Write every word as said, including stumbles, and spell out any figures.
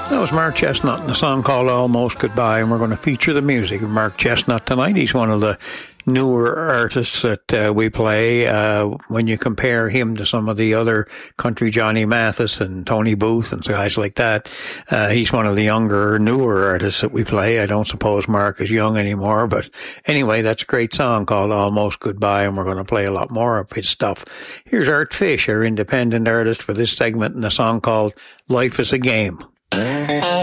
That was Mark Chestnut and a song called Almost Goodbye, and we're going to feature the music of Mark Chestnut tonight. He's one of the newer artists that uh, we play. Uh, when you compare him to some of the other country, Johnny Mathis and Tony Booth and guys like that, uh, he's one of the younger, newer artists that we play. I don't suppose Mark is young anymore, but anyway, that's a great song called Almost Goodbye, and we're going to play a lot more of his stuff. Here's Art Fish, our independent artist, for this segment, and a song called Life is a Game.